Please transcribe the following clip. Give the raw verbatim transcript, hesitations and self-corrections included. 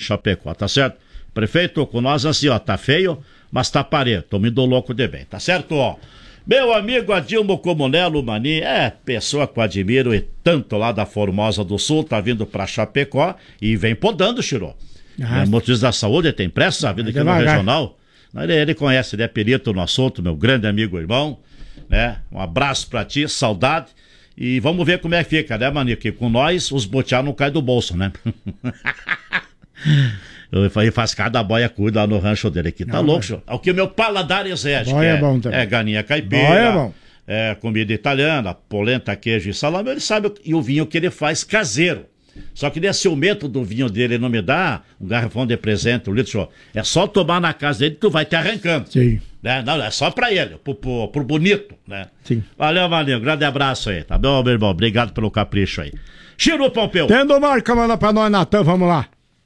Chapecó, tá certo? Prefeito, com nós assim, ó, tá feio, mas tá parede, tô me dando louco de bem, tá certo, ó? Meu amigo Adilmo Comunelo Mani, é pessoa que eu admiro e tanto lá da Formosa do Sul, tá vindo pra Chapecó e vem podando, Chiro. Ah, é motorista da saúde, tem pressa, vindo aqui no regional. Ele, ele conhece, ele é perito no assunto, meu grande amigo irmão, né? Um abraço pra ti, saudade. E vamos ver como é que fica, né, Mani? Que com nós, os boteados não caem do bolso, né? Eu falei, faz cada boia cuida lá no rancho dele aqui. Tá não, louco, senhor? É o que o meu paladar exige. Boia é, é bom também. É galinha caipira, boia é, bom. É comida italiana, polenta, queijo e salame. Ele sabe, e o vinho que ele faz caseiro. Só que nesse aumento do vinho dele, ele não me dá um garrafão de presente, um litro, senhor. É só tomar na casa dele que tu vai te arrancando. Sim. Né? Não, é só pra ele, pro, pro, pro bonito, né? Sim. Valeu, valeu. Grande abraço aí, tá bom, meu irmão? Obrigado pelo capricho aí. Chiro Pompeu. Tendo marca, manda pra nós, Natan, vamos lá.